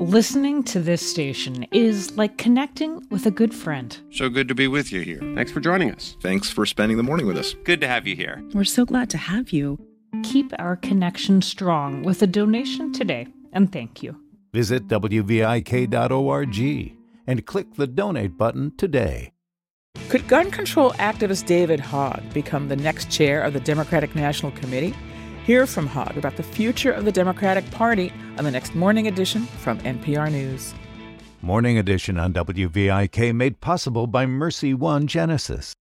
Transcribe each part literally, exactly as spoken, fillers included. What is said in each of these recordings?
Listening to this station is like connecting with a good friend. So good to be with you here. Thanks for joining us. Thanks for spending the morning with us. Good to have you here. We're so glad to have you. Keep our connection strong with a donation today, and thank you. Visit W V I K dot org and click the donate button today. Could gun control activist David Hogg become the next chair of the Democratic National Committee? Hear from Hogg about the future of the Democratic Party on the next Morning Edition from N P R News. Morning Edition on W V I K made possible by Mercy One Genesis.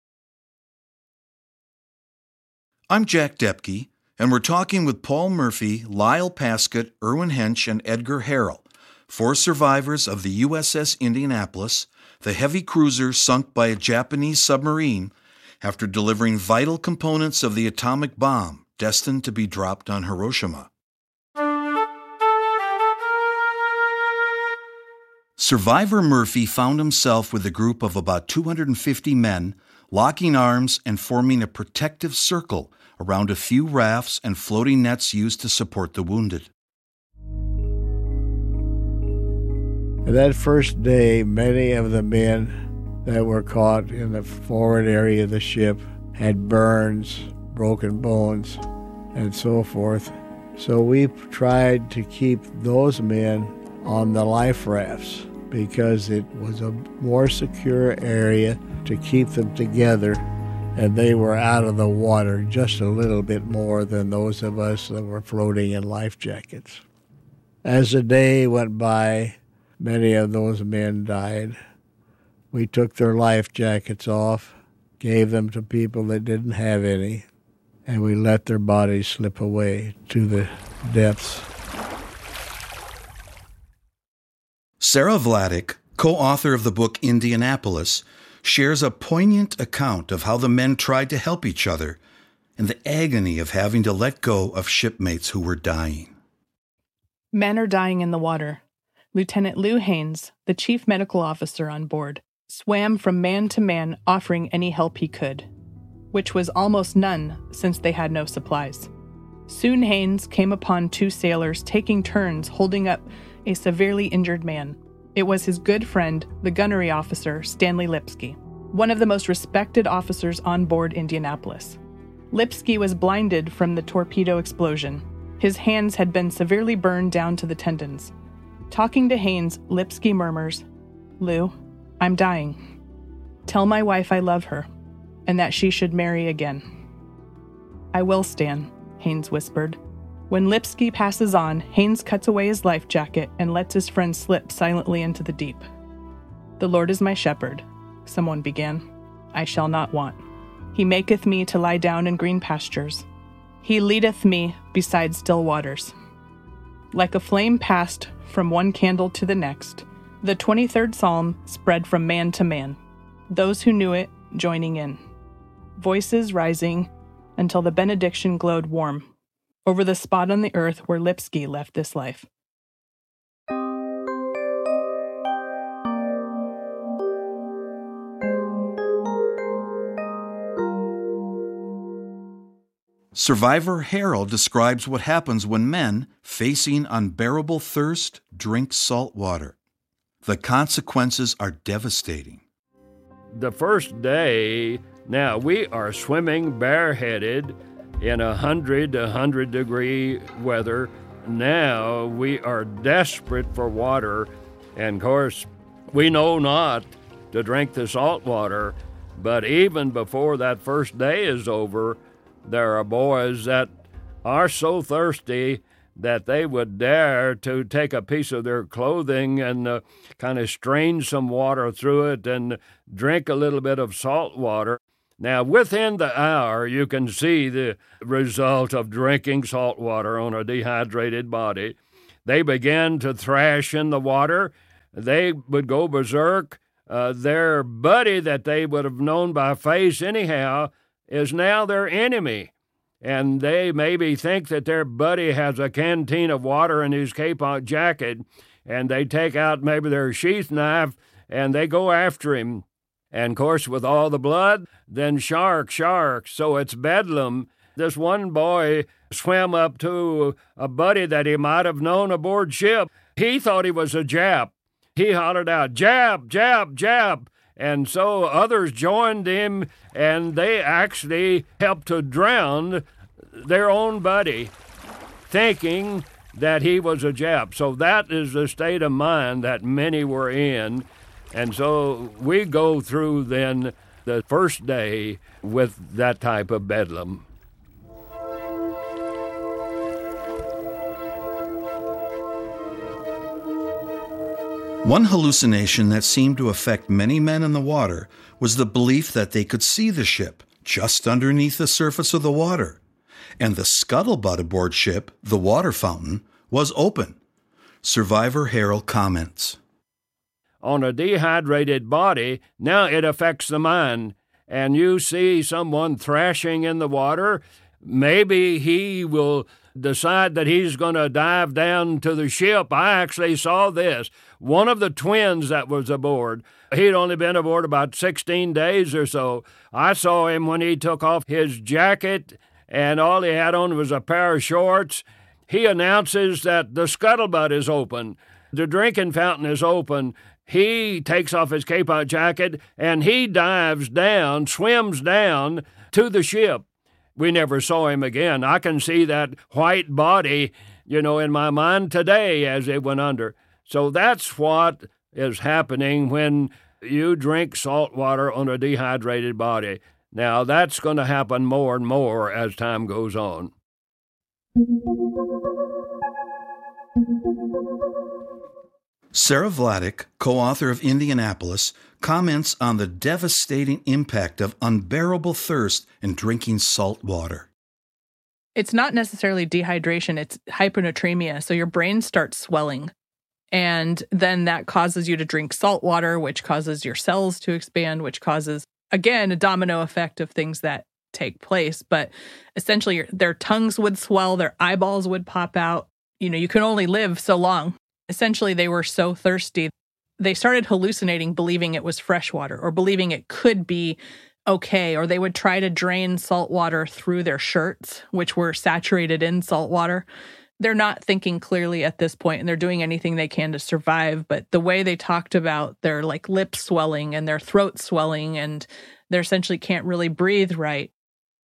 I'm Jack Depke, and we're talking with Paul Murphy, Lyle Paskett, Irwin Hench, and Edgar Harrell, four survivors of the U S S Indianapolis, the heavy cruiser sunk by a Japanese submarine after delivering vital components of the atomic bomb destined to be dropped on Hiroshima. Survivor Murphy found himself with a group of about two hundred fifty men, locking arms and forming a protective circle around a few rafts and floating nets used to support the wounded. That first day, many of the men that were caught in the forward area of the ship had burns, broken bones, and so forth. So we tried to keep those men on the life rafts because it was a more secure area to keep them together, and they were out of the water just a little bit more than those of us that were floating in life jackets. As the day went by, many of those men died. We took their life jackets off, gave them to people that didn't have any, and we let their bodies slip away to the depths. Sarah Vladeck, co-author of the book Indianapolis, shares a poignant account of how the men tried to help each other and the agony of having to let go of shipmates who were dying. Men are dying in the water. Lieutenant Lou Haynes, the chief medical officer on board, swam from man to man offering any help he could, which was almost none since they had no supplies. Soon Haynes came upon two sailors taking turns holding up a severely injured man. It was his good friend, the gunnery officer, Stanley Lipsky, one of the most respected officers on board Indianapolis. Lipsky was blinded from the torpedo explosion. His hands had been severely burned down to the tendons. Talking to Haynes, Lipsky murmurs, "Lou, I'm dying. Tell my wife I love her, and that she should marry again." "I will, Stan," Haynes whispered. When Lipsky passes on, Haynes cuts away his life jacket and lets his friend slip silently into the deep. "The Lord is my shepherd," someone began. "I shall not want. He maketh me to lie down in green pastures. He leadeth me beside still waters." Like a flame passed from one candle to the next, the twenty-third Psalm spread from man to man, those who knew it joining in, voices rising until the benediction glowed warm over the spot on the earth where Lipsky left this life. Survivor Harrell describes what happens when men, facing unbearable thirst, drink salt water. The consequences are devastating. The first day, now we are swimming bareheaded in a hundred, a hundred degree weather. Now we are desperate for water, and of course, we know not to drink the salt water, but even before that first day is over, there are boys that are so thirsty that they would dare to take a piece of their clothing and uh, kind of strain some water through it and drink a little bit of salt water. Now, within the hour, you can see the result of drinking salt water on a dehydrated body. They began to thrash in the water. They would go berserk. Uh, their buddy that they would have known by face anyhow is now their enemy. And they maybe think that their buddy has a canteen of water in his cape jacket, and they take out maybe their sheath knife, and they go after him. And, of course, with all the blood, then shark, shark, so it's bedlam. This one boy swam up to a buddy that he might have known aboard ship, He thought he was a Jap. He hollered out, "Jap, Jap, Jap." And so others joined him, and they actually helped to drown their own buddy, thinking that he was a Jap. So that is the state of mind that many were in. And so we go through then the first day with that type of bedlam. One hallucination that seemed to affect many men in the water was the belief that they could see the ship just underneath the surface of the water. And the scuttlebutt aboard ship, the water fountain, was open. Survivor Harold comments. On a dehydrated body, now it affects the mind. And you see someone thrashing in the water, maybe he will decide that he's going to dive down to the ship. I actually saw this. One of the twins that was aboard, he'd only been aboard about sixteen days or so. I saw him when he took off his jacket and all he had on was a pair of shorts. He announces that the scuttlebutt is open. The drinking fountain is open. He takes off his cape-out jacket and he dives down, swims down to the ship. We never saw him again. I can see that white body, you know, in my mind today as it went under. So that's what is happening when you drink salt water on a dehydrated body. Now, that's going to happen more and more as time goes on. Sarah Vladeck, co-author of Indianapolis, comments on the devastating impact of unbearable thirst in drinking salt water. It's not necessarily dehydration, it's hyponatremia. So your brain starts swelling. And then that causes you to drink salt water, which causes your cells to expand, which causes, again, a domino effect of things that take place. But essentially, your, their tongues would swell, their eyeballs would pop out. You know, you can only live so long. Essentially, they were so thirsty, they started hallucinating, believing it was fresh water or believing it could be okay. Or they would try to drain salt water through their shirts, which were saturated in salt water. They're not thinking clearly at this point, and they're doing anything they can to survive. But the way they talked about their like lips swelling and their throat swelling, and they essentially can't really breathe right.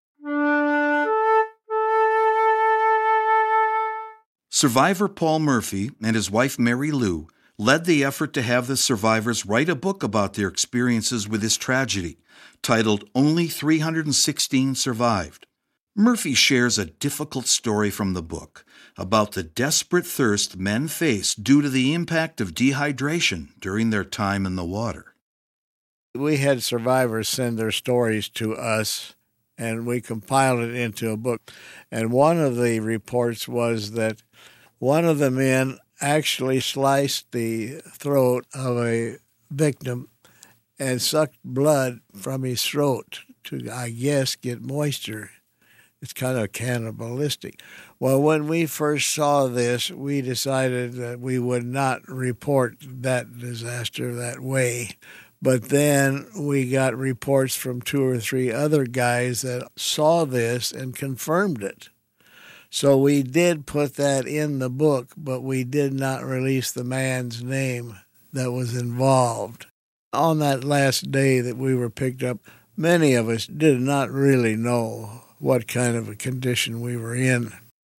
Survivor Paul Murphy and his wife Mary Lou led the effort to have the survivors write a book about their experiences with this tragedy, titled Only three hundred sixteen Survived. Murphy shares a difficult story from the book about the desperate thirst men face due to the impact of dehydration during their time in the water. We had survivors send their stories to us, and we compiled it into a book. And one of the reports was that one of the men actually sliced the throat of a victim and sucked blood from his throat to, I guess, get moisture. It's kind of cannibalistic. Well, when we first saw this, we decided that we would not report that disaster that way. But then we got reports from two or three other guys that saw this and confirmed it. So we did put that in the book, but we did not release the man's name that was involved. On that last day that we were picked up, many of us did not really know what kind of a condition we were in.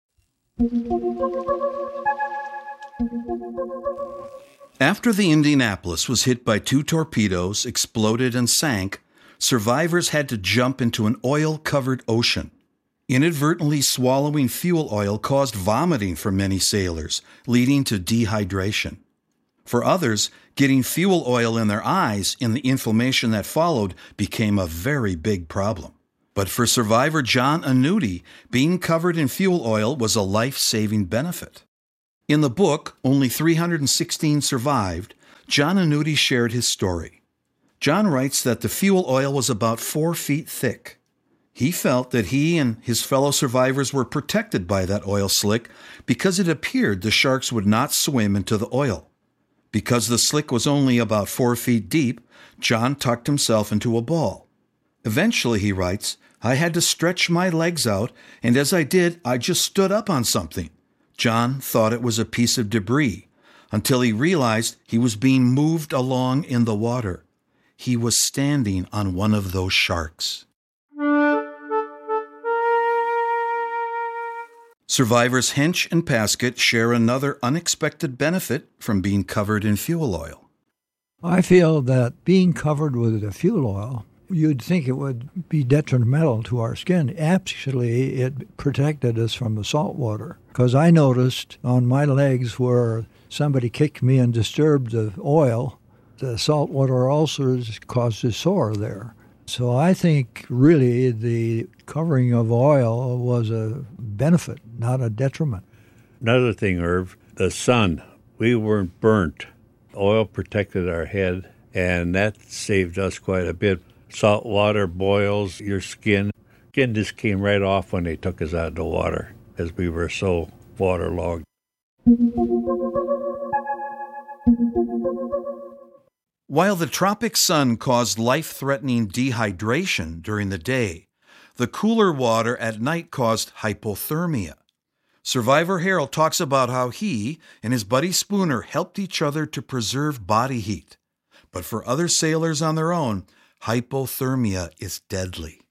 After the Indianapolis was hit by two torpedoes, exploded, and sank, survivors had to jump into an oil-covered ocean. Inadvertently swallowing fuel oil caused vomiting for many sailors, leading to dehydration. For others, getting fuel oil in their eyes and the inflammation that followed became a very big problem. But for survivor John Annuti, being covered in fuel oil was a life-saving benefit. In the book, Only three hundred sixteen Survived, John Annuti shared his story. John writes that the fuel oil was about four feet thick. He felt that he and his fellow survivors were protected by that oil slick because it appeared the sharks would not swim into the oil. Because the slick was only about four feet deep, John tucked himself into a ball. Eventually, he writes, I had to stretch my legs out, and as I did, I just stood up on something. John thought it was a piece of debris. until he realized he was being moved along in the water. He was standing on one of those sharks. Survivors Hench and Paskett share another unexpected benefit from being covered in fuel oil. I feel that being covered with the fuel oil, you'd think it would be detrimental to our skin. Actually, it protected us from the salt water. Because I noticed on my legs where somebody kicked me and disturbed the oil, the saltwater ulcers caused a sore there. So I think really the covering of oil was a benefit, not a detriment. Another thing, Irv, the sun. We weren't burnt. Oil protected our head, and that saved us quite a bit. Salt water boils your skin. Skin just came right off when they took us out of the water, as we were so waterlogged. While the tropic sun caused life-threatening dehydration during the day, the cooler water at night caused hypothermia. Survivor Harold talks about how he and his buddy Spooner helped each other to preserve body heat. But for other sailors on their own, hypothermia is deadly.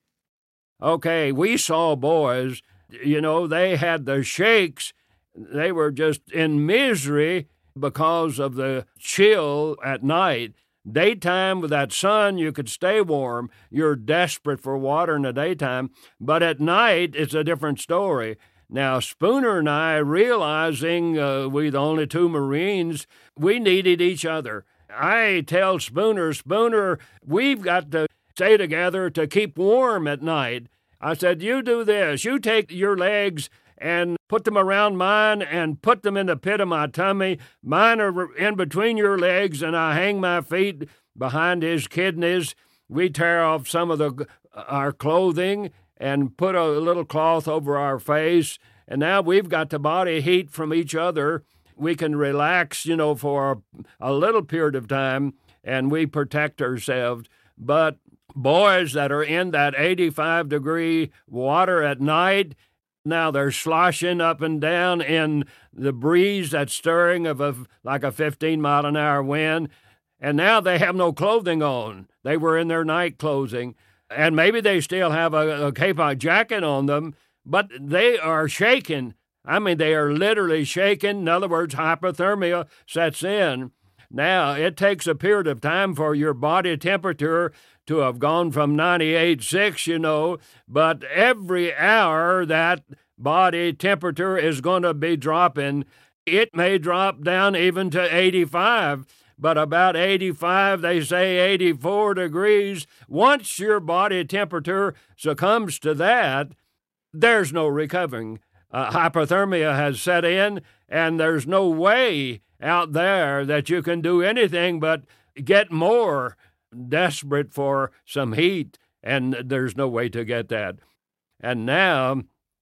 Okay, we saw boys, you know, they had the shakes. They were just in misery because of the chill at night. Daytime, with that sun, you could stay warm. You're desperate for water in the daytime. But at night, it's a different story. Now, Spooner and I, realizing uh, we the only two Marines, we needed each other. I tell Spooner, Spooner, we've got to stay together to keep warm at night. I said, you do this. You take your legs and put them around mine and put them in the pit of my tummy. Mine are in between your legs, and I hang my feet behind his kidneys. We tear off some of the our clothing and put a little cloth over our face, and now we've got the body heat from each other. We can relax, you know, for a little period of time, and we protect ourselves. But boys that are in that eighty-five degree water at night, now they're sloshing up and down in the breeze that's stirring of a, like a fifteen mile an hour wind, and now they have no clothing on. They were in their night clothing, and maybe they still have a, a kapok jacket on them, but they are shaking. I mean, they are literally shaking. In other words, hypothermia sets in. Now, it takes a period of time for your body temperature to have gone from ninety-eight point six, you know, but every hour that body temperature is going to be dropping. It may drop down even to eighty-five, but about eighty-five, they say eighty-four degrees. Once your body temperature succumbs to that, there's no recovering. Uh, hypothermia has set in, and there's no way out there that you can do anything but get more desperate for some heat, and there's no way to get that. And now,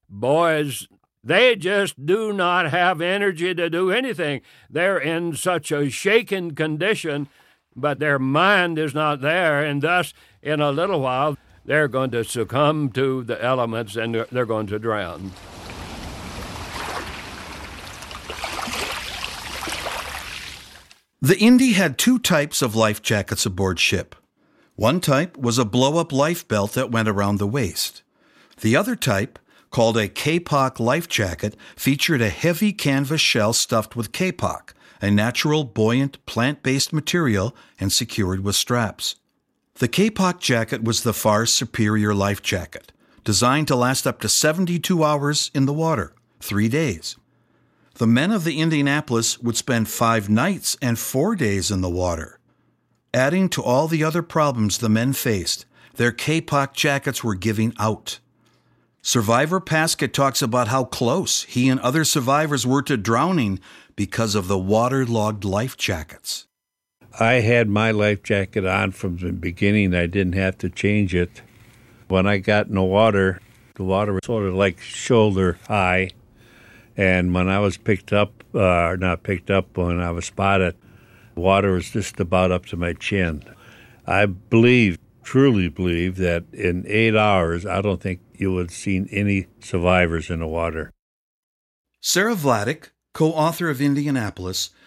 boys, they just do not have energy to do anything. They're in such a shaken condition, but their mind is not there, and thus, in a little while, they're going to succumb to the elements, and they're going to drown. The Indy had two types of life jackets aboard ship. One type was a blow-up life belt that went around the waist. The other type, called a kapok life jacket, featured a heavy canvas shell stuffed with kapok, a natural, buoyant, plant-based material, and secured with straps. The kapok jacket was the far superior life jacket, designed to last up to seventy-two hours in the water, three days. The men of the Indianapolis would spend five nights and four days in the water. Adding to all the other problems the men faced, their kapok jackets were giving out. Survivor Paskett talks about how close he and other survivors were to drowning because of the waterlogged life jackets. I had my life jacket on from the beginning. I didn't have to change it. When I got in the water, the water was sort of like shoulder high. And when I was picked up, uh, or not picked up, when I was spotted, the water was just about up to my chin. I believe, truly believe, that in eight hours, I don't think you would have seen any survivors in the water. Sarah Vladeck, co-author of Indianapolis,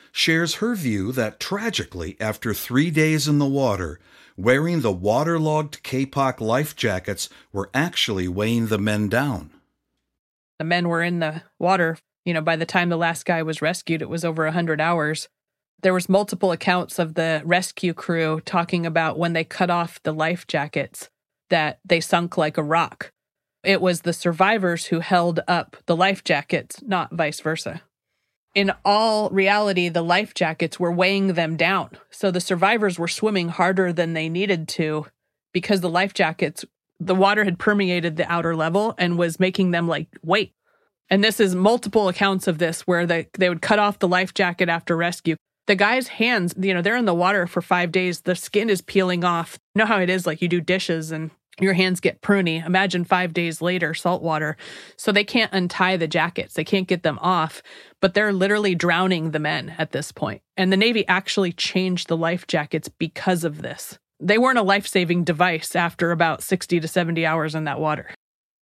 shares her view that tragically, after three days in the water, wearing the waterlogged Kapok life jackets were actually weighing the men down. The men were in the water. You know, by the time the last guy was rescued, it was over one hundred hours. There was multiple accounts of the rescue crew talking about when they cut off the life jackets, that they sunk like a rock. It was the survivors who held up the life jackets, not vice versa. In all reality, the life jackets were weighing them down. So the survivors were swimming harder than they needed to because the life jackets, the water had permeated the outer level and was making them like weight. And this is multiple accounts of this where they, they would cut off the life jacket after rescue. The guy's hands, you know, they're in the water for five days. The skin is peeling off. You know how it is, like you do dishes and your hands get pruny. Imagine five days later, salt water. So they can't untie the jackets. They can't get them off, but they're literally drowning the men at this point. And the Navy actually changed the life jackets because of this. They weren't a life-saving device after about sixty to seventy hours in that water.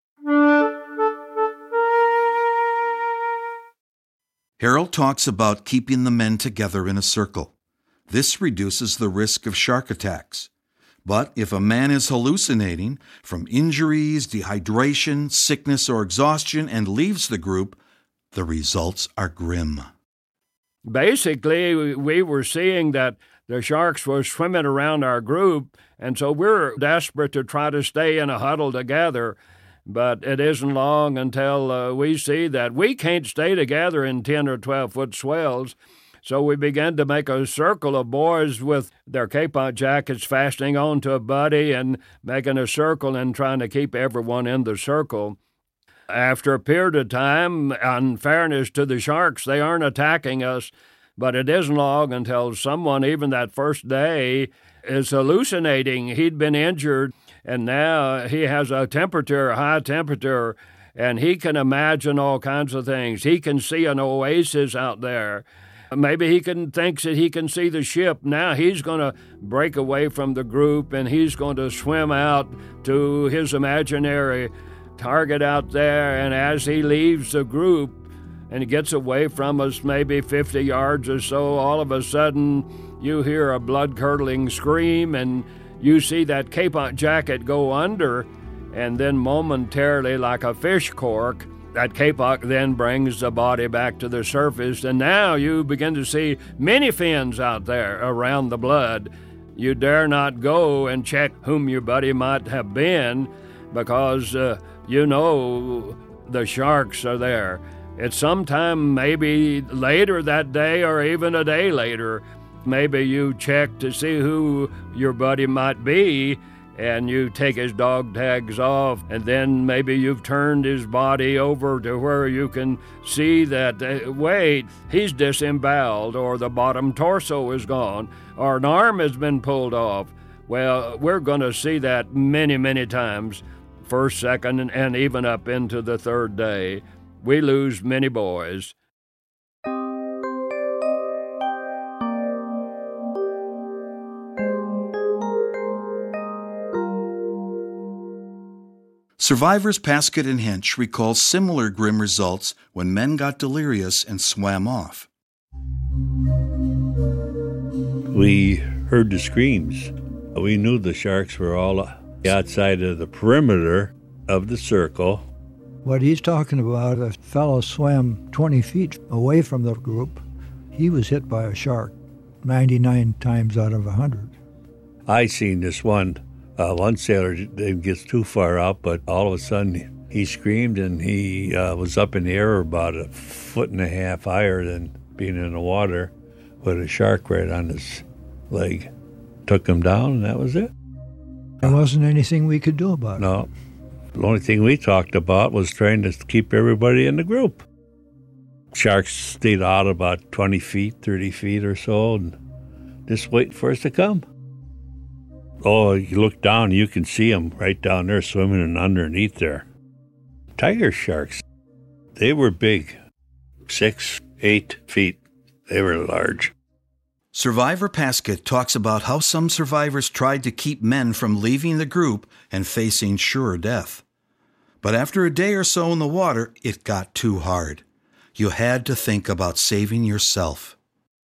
Harold talks about keeping the men together in a circle. This reduces the risk of shark attacks. But if a man is hallucinating from injuries, dehydration, sickness, or exhaustion and leaves the group, the results are grim. Basically, we were seeing that the sharks were swimming around our group, and so we're desperate to try to stay in a huddle together. But it isn't long until uh, we see that we can't stay together in ten or twelve-foot swells. So we began to make a circle of boys with their Kapok jackets fastening onto a buddy and making a circle and trying to keep everyone in the circle. After a period of time, in fairness to the sharks, they aren't attacking us, but it isn't long until someone, even that first day, is hallucinating. He'd been injured, and now he has a temperature, a high temperature, and he can imagine all kinds of things. He can see an oasis out there. Maybe he can thinks that he can see the ship. Now he's going to break away from the group, and he's going to swim out to his imaginary target out there. And as he leaves the group and he gets away from us maybe fifty yards or so, all of a sudden you hear a blood-curdling scream, and you see that Kapok jacket go under, and then momentarily, like a fish cork, that Kapok then brings the body back to the surface, and now you begin to see many fins out there around the blood. You dare not go and check whom your buddy might have been, because uh, you know the sharks are there. It's sometime maybe later that day or even a day later. Maybe you check to see who your buddy might be, and you take his dog tags off, and then maybe you've turned his body over to where you can see that, uh, wait, he's disemboweled, or the bottom torso is gone, or an arm has been pulled off. Well, we're going to see that many, many times, first, second, and, and even up into the third day. We lose many boys. Survivors Paskett and Hench recall similar grim results when men got delirious and swam off. We heard the screams. We knew the sharks were all outside of the perimeter of the circle. What he's talking about, a fellow swam twenty feet away from the group. He was hit by a shark ninety-nine times out of one hundred. I seen this one. Uh, one sailor didn't get too far out, but all of a sudden he screamed, and he uh, was up in the air about a foot and a half higher than being in the water with a shark right on his leg. Took him down, and that was it. There wasn't anything we could do about it. No. The only thing we talked about was trying to keep everybody in the group. Sharks stayed out about twenty feet, thirty feet or so, and just waiting for us to come. Oh, you look down, you can see them right down there swimming and underneath there. Tiger sharks, they were big, six, eight feet. They were large. Survivor Paskett talks about how some survivors tried to keep men from leaving the group and facing sure death. But after a day or so in the water, it got too hard. You had to think about saving yourself.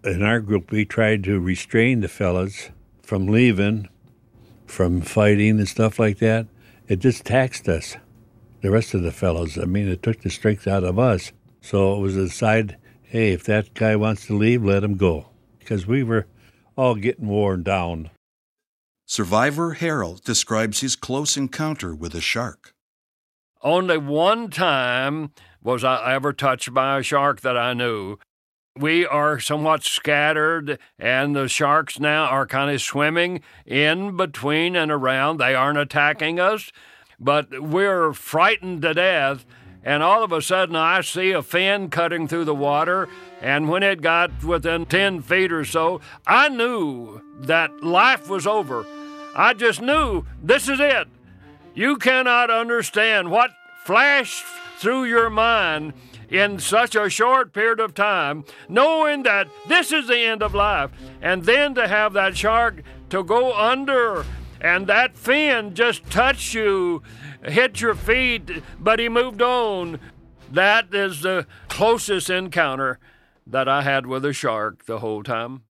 in our group, we tried to restrain the fellas from leaving, from fighting and stuff like that. It just taxed us, the rest of the fellows. I mean, it took the strength out of us. So it was decided, hey, if that guy wants to leave, let him go. Because we were all getting worn down. Survivor Harold describes his close encounter with a shark. Only one time was I ever touched by a shark that I knew. We are somewhat scattered, and the sharks now are kind of swimming in between and around. They aren't attacking us, but we're frightened to death. And all of a sudden, I see a fin cutting through the water, and when it got within ten feet or so, I knew that life was over. I just knew this is it. You cannot understand what flashed through your mind in such a short period of time, knowing that this is the end of life. And then to have that shark to go under, and that fin just touch you, hit your feet, but he moved on. That is the closest encounter that I had with a shark the whole time.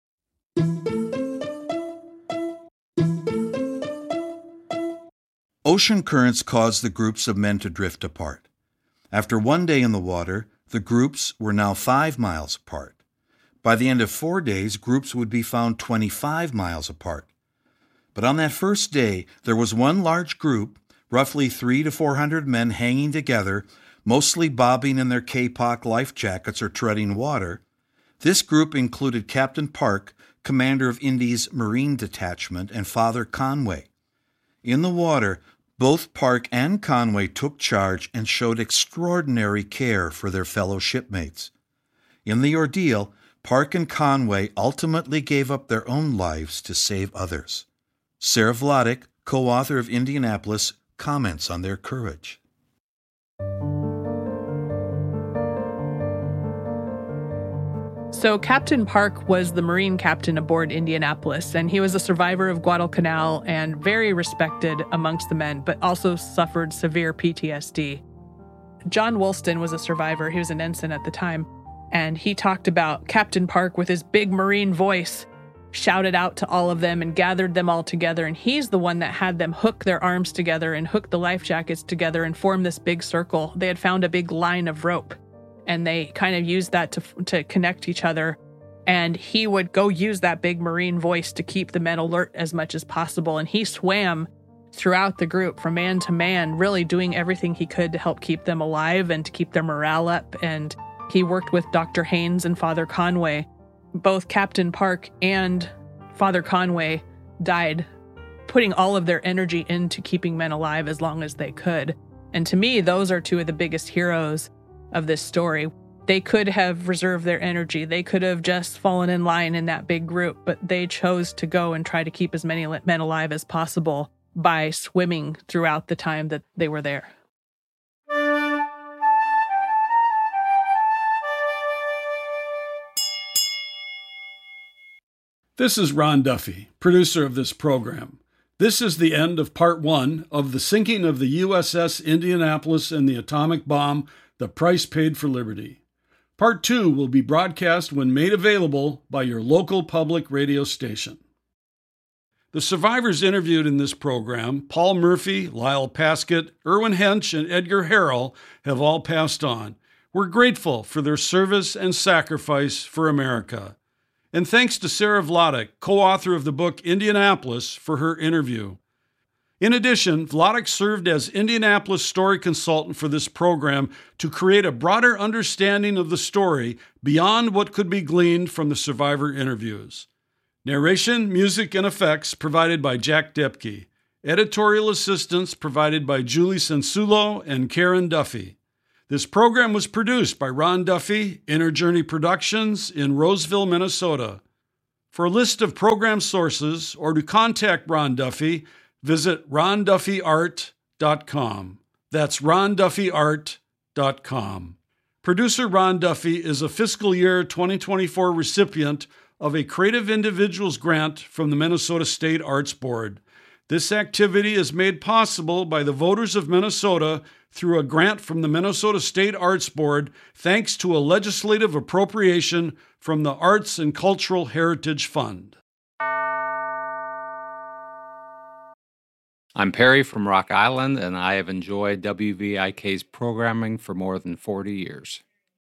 Ocean currents caused the groups of men to drift apart. After one day in the water, the groups were now five miles apart. By the end of four days, groups would be found twenty-five miles apart. But on that first day, there was one large group, roughly three to four hundred men hanging together, mostly bobbing in their K-P O C life jackets or treading water. This group included Captain Park, commander of Indy's Marine Detachment, and Father Conway. In the water, both Park and Conway took charge and showed extraordinary care for their fellow shipmates. In the ordeal, Park and Conway ultimately gave up their own lives to save others. Sarah Vladeck, co-author of Indianapolis, comments on their courage. So Captain Park was the Marine captain aboard Indianapolis, and he was a survivor of Guadalcanal and very respected amongst the men, but also suffered severe P T S D. John Woolston was a survivor. He was an ensign at the time, and he talked about Captain Park with his big Marine voice, shouted out to all of them and gathered them all together, and he's the one that had them hook their arms together and hook the life jackets together and form this big circle. They had found a big line of rope, and they kind of used that to to connect each other. And he would go use that big Marine voice to keep the men alert as much as possible. And he swam throughout the group from man to man, really doing everything he could to help keep them alive and to keep their morale up. And he worked with Doctor Haynes and Father Conway. Both Captain Park and Father Conway died, putting all of their energy into keeping men alive as long as they could. And to me, those are two of the biggest heroes of this story. They could have reserved their energy. They could have just fallen in line in that big group, but they chose to go and try to keep as many men alive as possible by swimming throughout the time that they were there. This is Ron Duffy, producer of this program. This is the end of part one of the sinking of the U S S Indianapolis and the atomic bomb, The Price Paid for Liberty. Part two will be broadcast when made available by your local public radio station. The survivors interviewed in this program, Paul Murphy, Lyle Paskett, Erwin Hench, and Edgar Harrell, have all passed on. We're grateful for their service and sacrifice for America. And thanks to Sarah Vladeck, co-author of the book Indianapolis, for her interview. In addition, Vladeck served as Indianapolis story consultant for this program to create a broader understanding of the story beyond what could be gleaned from the survivor interviews. Narration, music, and effects provided by Jack Depke. Editorial assistance provided by Julie Sensulo and Karen Duffy. This program was produced by Ron Duffy, Inner Journey Productions in Roseville, Minnesota. For a list of program sources or to contact Ron Duffy, visit ron duffy art dot com. That's ron duffy art dot com. Producer Ron Duffy is a fiscal year twenty twenty-four recipient of a Creative Individuals grant from the Minnesota State Arts Board. This activity is made possible by the voters of Minnesota through a grant from the Minnesota State Arts Board, thanks to a legislative appropriation from the Arts and Cultural Heritage Fund. I'm Perry from Rock Island, and I have enjoyed W V I K's programming for more than forty years.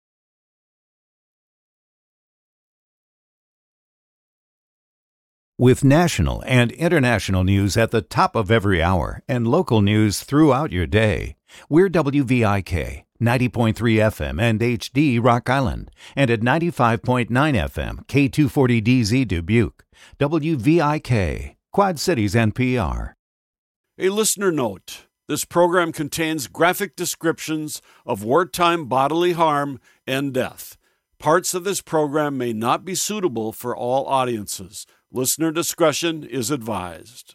With national and international news at the top of every hour and local news throughout your day, we're W V I K, ninety point three F M and H D Rock Island, and at ninety-five point nine F M, K two forty D Z Dubuque. W V I K, Quad Cities N P R. A listener note: this program contains graphic descriptions of wartime bodily harm and death. Parts of this program may not be suitable for all audiences. Listener discretion is advised.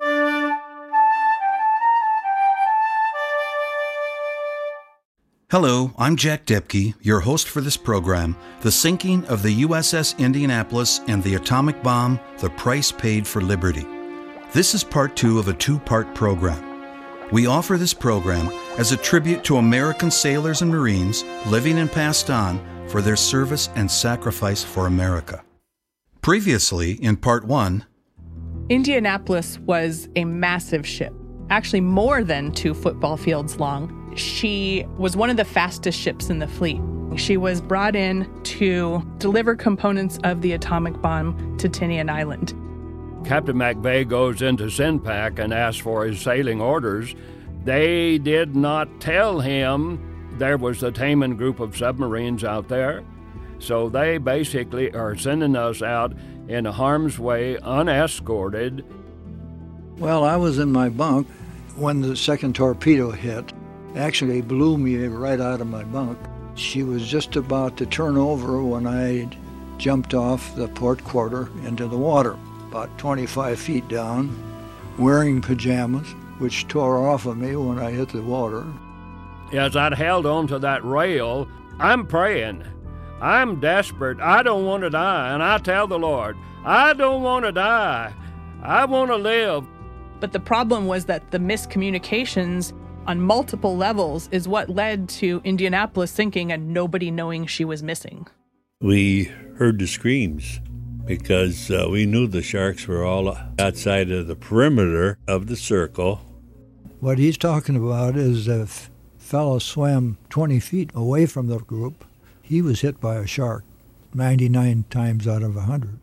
Hello, I'm Jack Depke, your host for this program, The Sinking of the U S S Indianapolis and the Atomic Bomb, The Price Paid for Liberty. This is part two of a two-part program. We offer this program as a tribute to American sailors and Marines living and passed on for their service and sacrifice for America. Previously, in part one, Indianapolis was a massive ship, actually more than two football fields long. She was one of the fastest ships in the fleet. She was brought in to deliver components of the atomic bomb to Tinian Island. Captain McVeigh goes into Sinpac and asks for his sailing orders. They did not tell him there was a Taman group of submarines out there. So they basically are sending us out in harm's way, unescorted. Well, I was in my bunk when the second torpedo hit. Actually blew me right out of my bunk. She was just about to turn over when I jumped off the port quarter into the water, about twenty-five feet down, wearing pajamas, which tore off of me when I hit the water. As I'd held on to that rail, I'm praying. I'm desperate. I don't want to die. And I tell the Lord, I don't want to die. I want to live. But the problem was that the miscommunications on multiple levels is what led to Indianapolis sinking and nobody knowing she was missing. We heard the screams because uh, we knew the sharks were all outside of the perimeter of the circle. What he's talking about is a f- fellow swam twenty feet away from the group. He was hit by a shark ninety-nine times out of one hundred.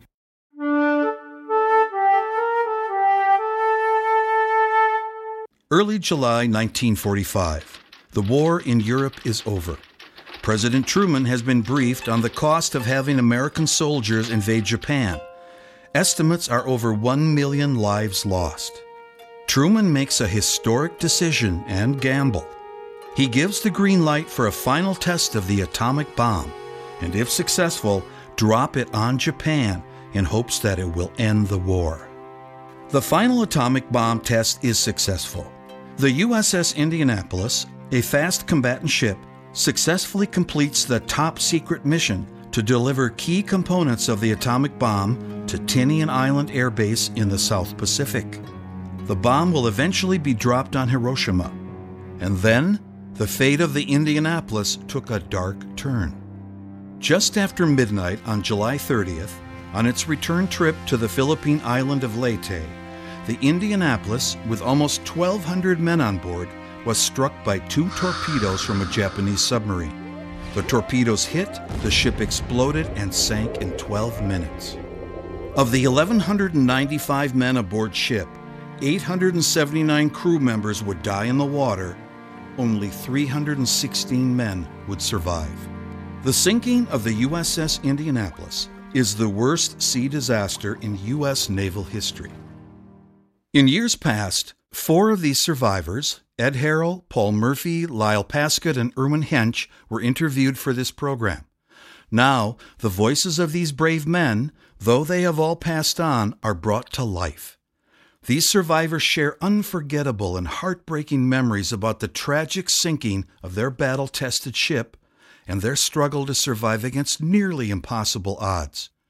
Early July nineteen forty-five. The war in Europe is over. President Truman has been briefed on the cost of having American soldiers invade Japan. Estimates are over one million lives lost. Truman makes a historic decision and gamble. He gives the green light for a final test of the atomic bomb, and if successful, drop it on Japan in hopes that it will end the war. The final atomic bomb test is successful. The U S S Indianapolis, a fast combatant ship, successfully completes the top-secret mission to deliver key components of the atomic bomb to Tinian Island Air Base in the South Pacific. The bomb will eventually be dropped on Hiroshima. And then, the fate of the Indianapolis took a dark turn. Just after midnight on July thirtieth, on its return trip to the Philippine island of Leyte, the Indianapolis, with almost twelve hundred men on board, was struck by two torpedoes from a Japanese submarine. The torpedoes hit, the ship exploded, and sank in twelve minutes. Of the one thousand one hundred ninety-five men aboard ship, eight hundred seventy-nine crew members would die in the water. Only three hundred sixteen men would survive. The sinking of the U S S Indianapolis is the worst sea disaster in U S naval history. In years past, four of these survivors, Ed Harrell, Paul Murphy, Lyle Paskett, and Erwin Hench, were interviewed for this program. Now, the voices of these brave men, though they have all passed on, are brought to life. These survivors share unforgettable and heartbreaking memories about the tragic sinking of their battle-tested ship and their struggle to survive against nearly impossible odds.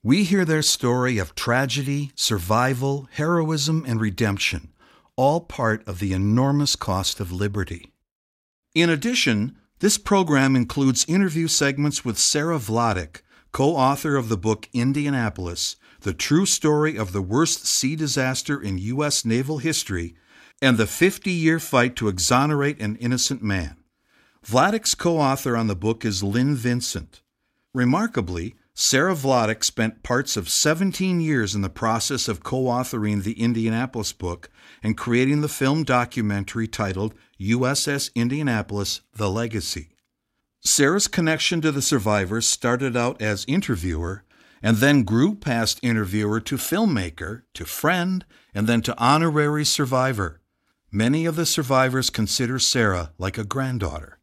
We hear their story of tragedy, survival, heroism, and redemption, all part of the enormous cost of liberty. In addition, this program includes interview segments with Sarah Vladeck, co-author of the book Indianapolis, The True Story of the Worst Sea Disaster in U S Naval History, and the fifty-year fight to exonerate an innocent man. Vladeck's co-author on the book is Lynn Vincent. Remarkably, Sarah Vladeck spent parts of seventeen years in the process of co-authoring the Indianapolis book and creating the film documentary titled U S S Indianapolis: The Legacy. Sarah's connection to the survivors started out as interviewer and then grew past interviewer to filmmaker, to friend, and then to honorary survivor. Many of the survivors consider Sarah like a granddaughter.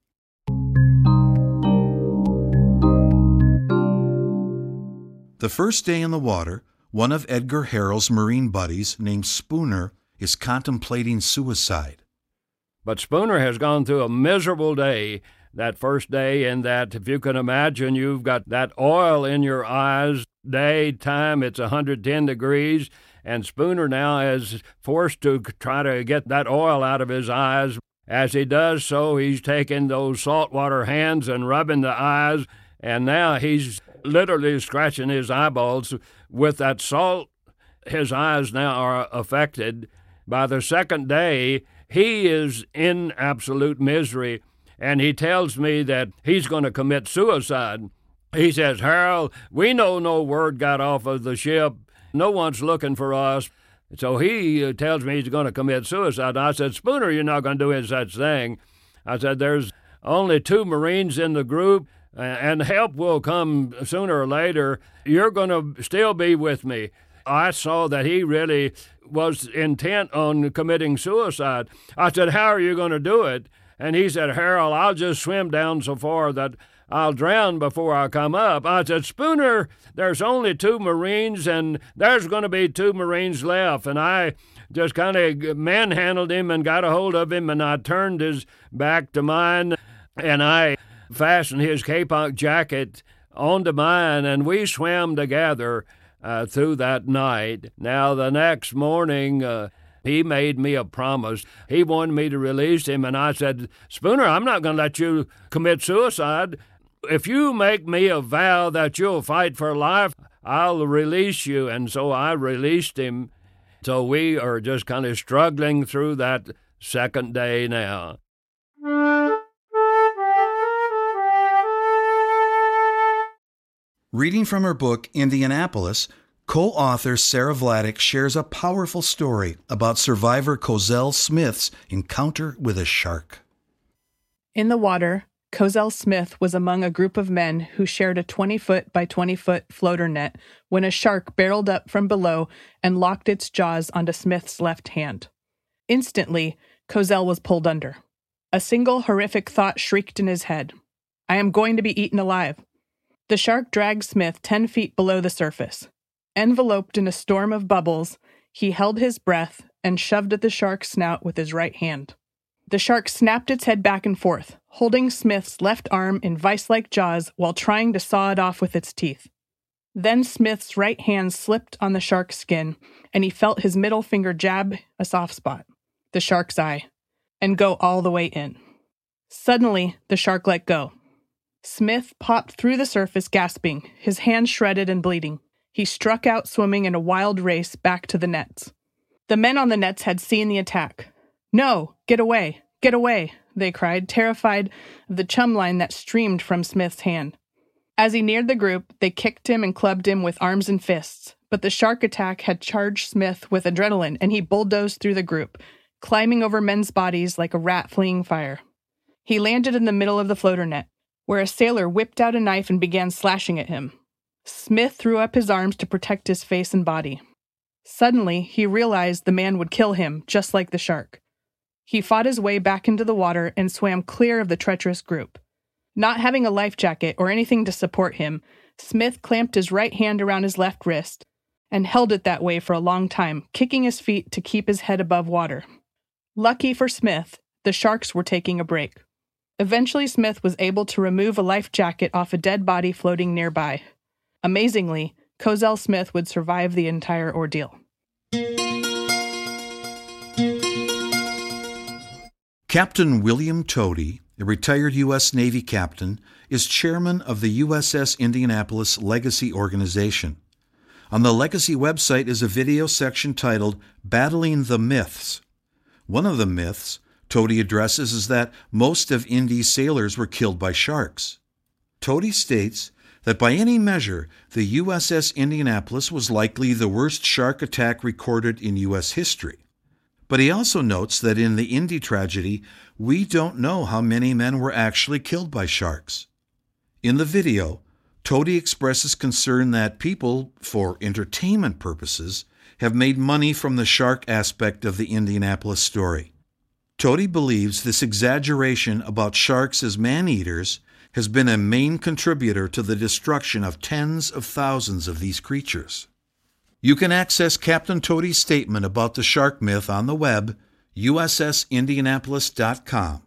The first day in the water, one of Edgar Harrell's Marine buddies, named Spooner, is contemplating suicide. But Spooner has gone through a miserable day that first day, in that, if you can imagine, you've got that oil in your eyes. Daytime, it's one hundred ten degrees, and Spooner now is forced to try to get that oil out of his eyes. As he does so, he's taking those saltwater hands and rubbing the eyes, and now he's literally scratching his eyeballs with that salt. His eyes now are affected. By the second day, he is in absolute misery, and he tells me that he's going to commit suicide. He says, "Harold, we know no word got off of the ship. No one's looking for us." So he tells me he's going to commit suicide. And I said, "Spooner, you're not going to do any such thing." I said, "There's only two Marines in the group, and help will come sooner or later. You're going to still be with me." I saw that he really was intent on committing suicide. I said, "How are you going to do it?" And he said, "Harold, I'll just swim down so far that I'll drown before I come up." I said, "Spooner, there's only two Marines, and there's going to be two Marines left." And I just kind of manhandled him and got a hold of him, and I turned his back to mine, and I fastened his Kapok jacket onto mine, and we swam together uh, through that night. Now, the next morning, uh, he made me a promise. He wanted me to release him, and I said, "Spooner, I'm not going to let you commit suicide. If you make me a vow that you'll fight for life, I'll release you." And so I released him. So we are just kind of struggling through that second day now. Reading from her book, Indianapolis, co-author Sarah Vladeck shares a powerful story about survivor Cozell Smith's encounter with a shark. In the water, Cozell Smith was among a group of men who shared a twenty-foot by twenty-foot floater net when a shark barreled up from below and locked its jaws onto Smith's left hand. Instantly, Cozell was pulled under. A single horrific thought shrieked in his head. "I am going to be eaten alive." The shark dragged Smith ten feet below the surface. Enveloped in a storm of bubbles, he held his breath and shoved at the shark's snout with his right hand. The shark snapped its head back and forth, holding Smith's left arm in vice-like jaws while trying to saw it off with its teeth. Then Smith's right hand slipped on the shark's skin, and he felt his middle finger jab a soft spot, the shark's eye, and go all the way in. Suddenly, the shark let go. Smith popped through the surface gasping, his hand shredded and bleeding. He struck out swimming in a wild race back to the nets. The men on the nets had seen the attack. "No, get away, get away," they cried, terrified of the chum line that streamed from Smith's hand. As he neared the group, they kicked him and clubbed him with arms and fists, but the shark attack had charged Smith with adrenaline, and he bulldozed through the group, climbing over men's bodies like a rat fleeing fire. He landed in the middle of the floater net, where a sailor whipped out a knife and began slashing at him. Smith threw up his arms to protect his face and body. Suddenly, he realized the man would kill him, just like the shark. He fought his way back into the water and swam clear of the treacherous group. Not having a life jacket or anything to support him, Smith clamped his right hand around his left wrist and held it that way for a long time, kicking his feet to keep his head above water. Lucky for Smith, the sharks were taking a break. Eventually, Smith was able to remove a life jacket off a dead body floating nearby. Amazingly, Cozell Smith would survive the entire ordeal. Captain William Tody, a retired U S Navy captain, is chairman of the U S S Indianapolis Legacy Organization. On the Legacy website is a video section titled Battling the Myths. One of the myths Tody addresses is that most of Indy's sailors were killed by sharks. Tody states that by any measure, the U S S Indianapolis was likely the worst shark attack recorded in U S history. But he also notes that in the Indy tragedy, we don't know how many men were actually killed by sharks. In the video, Tody expresses concern that people, for entertainment purposes, have made money from the shark aspect of the Indianapolis story. Tody believes this exaggeration about sharks as man-eaters has been a main contributor to the destruction of tens of thousands of these creatures. You can access Captain Tody's statement about the shark myth on the web, U S S Indianapolis dot com.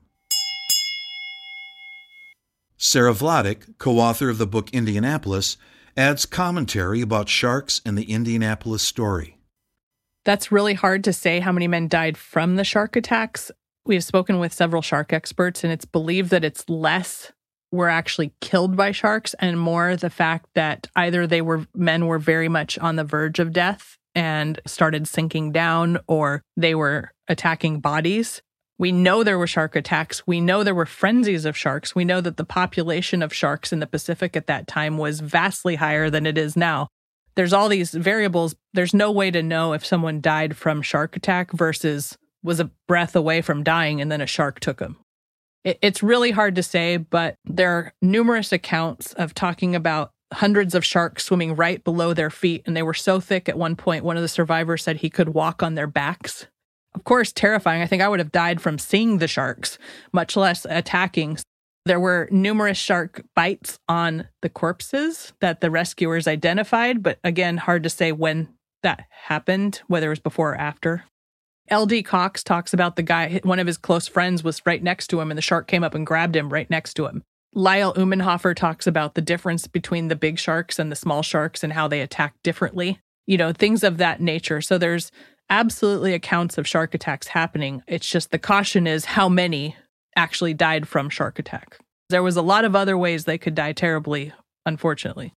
Sarah Vladeck, co-author of the book Indianapolis, adds commentary about sharks and the Indianapolis story. That's really hard to say how many men died from the shark attacks. We have spoken with several shark experts, and it's believed that it's less were actually killed by sharks and more the fact that either they were men were very much on the verge of death and started sinking down, or they were attacking bodies. We know there were shark attacks. We know there were frenzies of sharks. We know that the population of sharks in the Pacific at that time was vastly higher than it is now. There's all these variables. There's no way to know if someone died from shark attack versus was a breath away from dying and then a shark took him. It's really hard to say, but there are numerous accounts of talking about hundreds of sharks swimming right below their feet, and they were so thick at one point, one of the survivors said he could walk on their backs. Of course, terrifying. I think I would have died from seeing the sharks, much less attacking. There were numerous shark bites on the corpses that the rescuers identified, but again, hard to say when that happened, whether it was before or after. L D Cox talks about the guy, one of his close friends was right next to him, and the shark came up and grabbed him right next to him. Lyle Umenhofer talks about the difference between the big sharks and the small sharks and how they attack differently, you know, things of that nature. So there's absolutely accounts of shark attacks happening. It's just the caution is how many actually died from shark attack. There was a lot of other ways they could die terribly, unfortunately.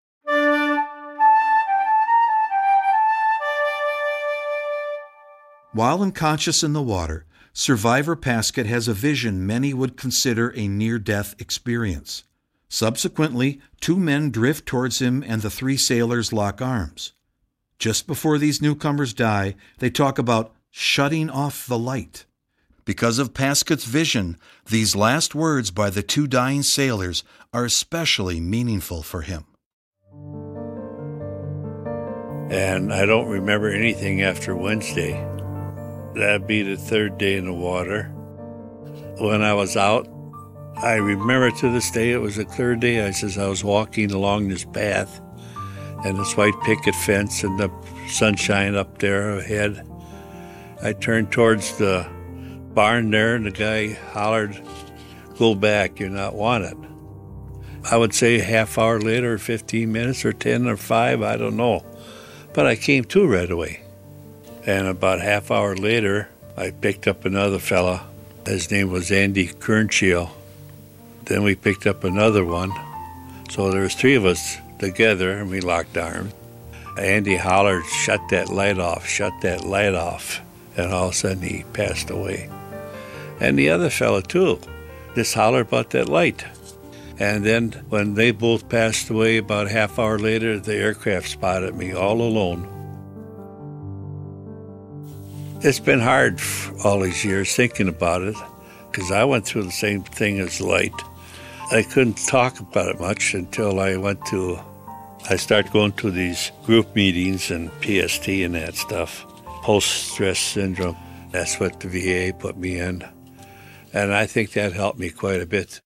While unconscious in the water, survivor Paskett has a vision many would consider a near-death experience. Subsequently, two men drift towards him and the three sailors lock arms. Just before these newcomers die, they talk about shutting off the light. Because of Paskett's vision, these last words by the two dying sailors are especially meaningful for him. And I don't remember anything after Wednesday. That'd be the third day in the water. When I was out, I remember to this day, it was a clear day. I says I was walking along this path and this white picket fence and the sunshine up there ahead. I turned towards the barn there and the guy hollered, "Go back, you're not wanted." I would say a half hour later, or fifteen minutes, or ten or five, I don't know. But I came to right away. And about half hour later, I picked up another fella. His name was Andy Kernschel. Then we picked up another one. So there was three of us together, and we locked arms. Andy hollered, "Shut that light off, shut that light off." And all of a sudden, he passed away. And the other fella, too, just hollered about that light. And then when they both passed away, about a half hour later, the aircraft spotted me all alone. It's been hard all these years thinking about it, because I went through the same thing as Light. I couldn't talk about it much until I went to, I started going to these group meetings and P S T and that stuff, post-stress syndrome. That's what the V A put me in. And I think that helped me quite a bit.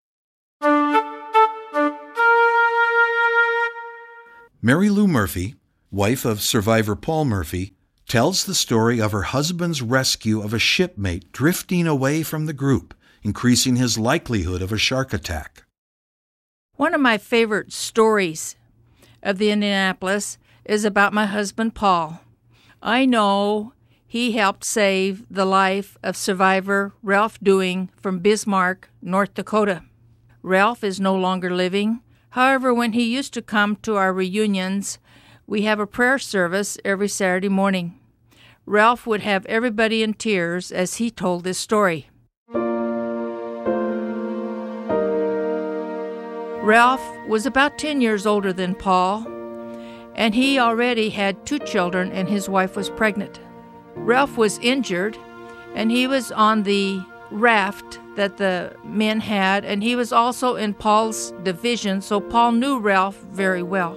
Mary Lou Murphy, wife of survivor Paul Murphy, tells the story of her husband's rescue of a shipmate drifting away from the group, increasing his likelihood of a shark attack. One of my favorite stories of the Indianapolis is about my husband, Paul. I know he helped save the life of survivor Ralph Dewing from Bismarck, North Dakota. Ralph is no longer living. However, when he used to come to our reunions, we have a prayer service every Saturday morning. Ralph would have everybody in tears as he told this story. Ralph was about ten years older than Paul, and he already had two children and his wife was pregnant. Ralph was injured, and he was on the raft that the men had, and he was also in Paul's division, so Paul knew Ralph very well.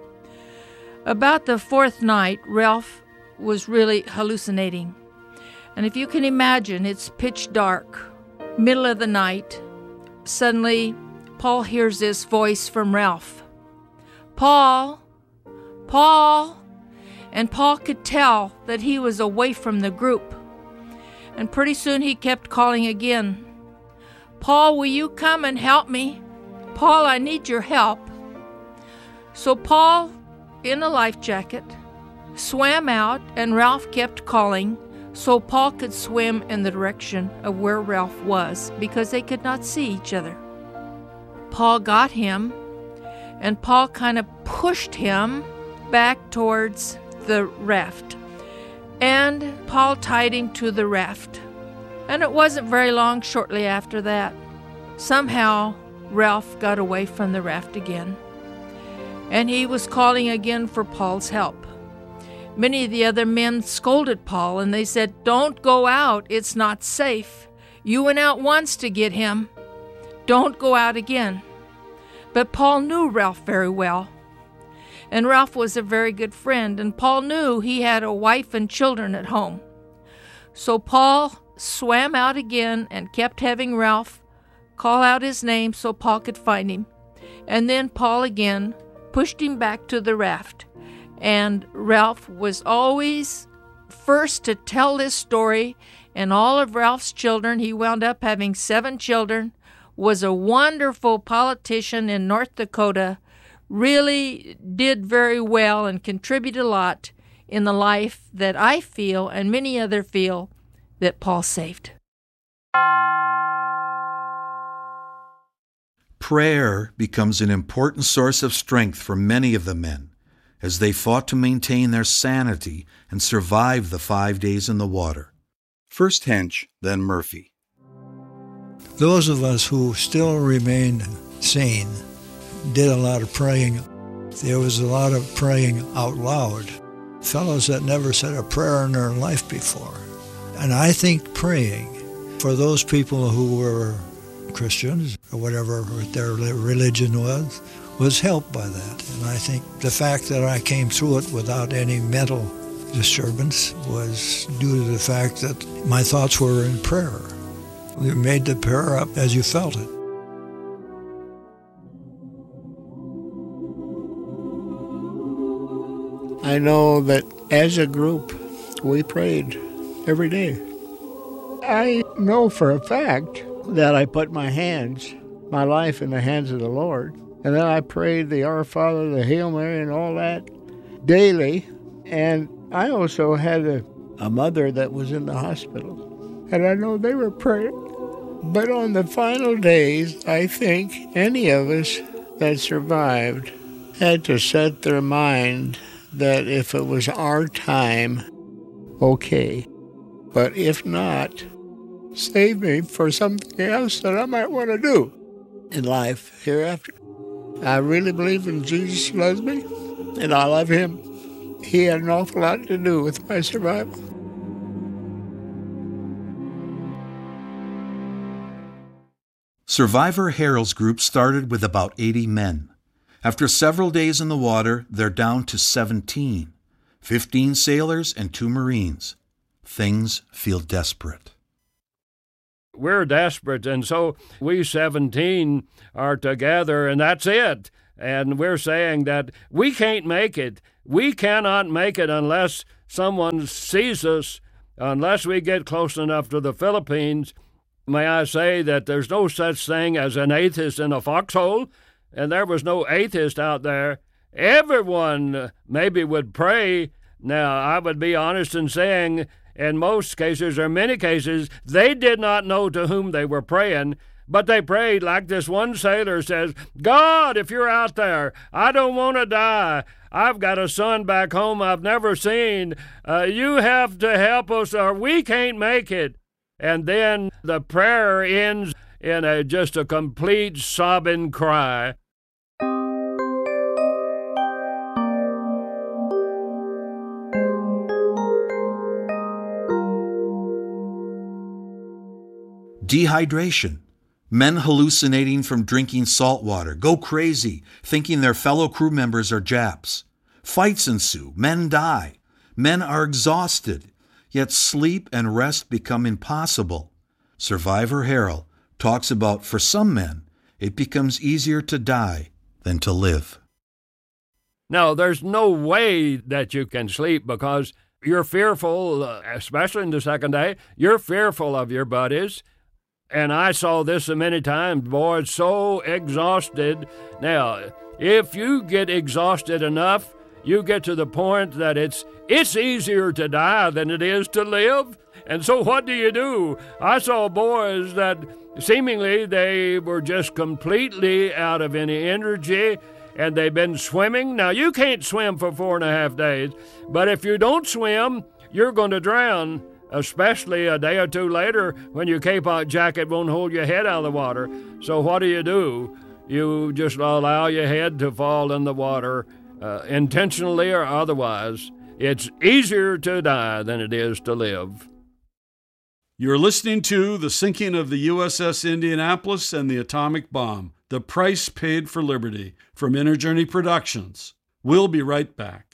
About the fourth night, Ralph was really hallucinating. And if you can imagine, it's pitch dark, middle of the night. Suddenly, Paul hears this voice from Ralph. Paul, Paul, and Paul could tell that he was away from the group. And pretty soon he kept calling again. Paul, will you come and help me? Paul, I need your help. So Paul, in a life jacket, swam out, and Ralph kept calling, so Paul could swim in the direction of where Ralph was because they could not see each other. Paul got him, and Paul kind of pushed him back towards the raft. And Paul tied him to the raft. And it wasn't very long shortly after that. Somehow, Ralph got away from the raft again. And he was calling again for Paul's help. Many of the other men scolded Paul, and they said, Don't go out, it's not safe. You went out once to get him. Don't go out again. But Paul knew Ralph very well. And Ralph was a very good friend, and Paul knew he had a wife and children at home. So Paul swam out again and kept having Ralph call out his name so Paul could find him. And then Paul again pushed him back to the raft. And Ralph was always first to tell this story, and all of Ralph's children, he wound up having seven children, was a wonderful politician in North Dakota, really did very well and contributed a lot in the life that I feel and many others feel that Paul saved. Prayer becomes an important source of strength for many of the men as they fought to maintain their sanity and survive the five days in the water. First Hench, then Murphy. Those of us who still remained sane did a lot of praying. There was a lot of praying out loud. Fellows that never said a prayer in their life before. And I think praying for those people who were Christians, or whatever their religion was, was helped by that. And I think the fact that I came through it without any mental disturbance was due to the fact that my thoughts were in prayer. You made the prayer up as you felt it. I know that as a group, we prayed every day. I know for a fact that I put my hands, my life in the hands of the Lord, and then I prayed the Our Father, the Hail Mary, and all that daily. And I also had a, a mother that was in the hospital, and I know they were praying. But on the final days, I think any of us that survived had to set their mind that if it was our time, okay. But if not, save me for something else that I might want to do in life hereafter. I really believe in Jesus loves me, and I love him. He had an awful lot to do with my survival. Survivor Harold's group started with about eighty men. After several days in the water, they're down to seventeen, fifteen sailors and two Marines. Things feel desperate. We're desperate, and so we seventeen are together, and that's it. And we're saying that we can't make it. We cannot make it unless someone sees us, unless we get close enough to the Philippines. May I say that there's no such thing as an atheist in a foxhole, and there was no atheist out there. everyone maybe would pray. Now, I would be honest in saying, in most cases, or many cases, they did not know to whom they were praying, but they prayed like this one sailor says, God, if you're out there, I don't want to die. I've got a son back home I've never seen. Uh, you have to help us or we can't make it. And then the prayer ends in a just a complete sobbing cry. Dehydration. Men hallucinating from drinking salt water, go crazy, thinking their fellow crew members are Japs. Fights ensue. Men die. Men are exhausted. Yet sleep and rest become impossible. Survivor Harold talks about, for some men, it becomes easier to die than to live. Now, there's no way that you can sleep because you're fearful, uh, especially in the second day, you're fearful of your buddies. And I saw this many times, boys, so exhausted. Now, if you get exhausted enough, you get to the point that it's it's easier to die than it is to live. And so what do you do? I saw boys that seemingly they were just completely out of any energy, and they've been swimming. Now, you can't swim for four and a half days, but if you don't swim, you're going to drown, especially a day or two later when your cape-out jacket won't hold your head out of the water. So what do you do? You just allow your head to fall in the water, uh, intentionally or otherwise. It's easier to die than it is to live. You're listening to The Sinking of the U S S Indianapolis and the Atomic Bomb, The Price Paid for Liberty, from Inner Journey Productions. We'll be right back.